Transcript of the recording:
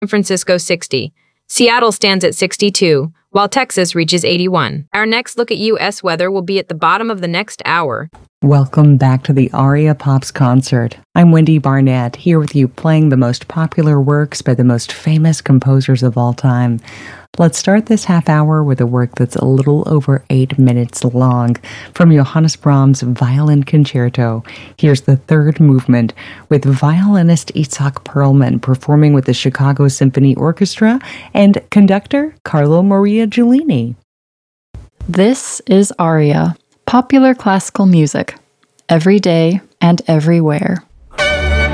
San Francisco 60. Seattle stands at 62, while Texas reaches 81. Our next look at U.S. weather will be at the bottom of the next hour. Welcome back to the Aria Pops concert. I'm Wendy Barnett, here with you playing the most popular works by the most famous composers of all time. Let's start this half hour with a work that's a little over 8 minutes long from Johannes Brahms' Violin Concerto. Here's the third movement with violinist Itzhak Perlman performing with the Chicago Symphony Orchestra and conductor Carlo Maria Giulini. This is Aria, popular classical music, every day and everywhere.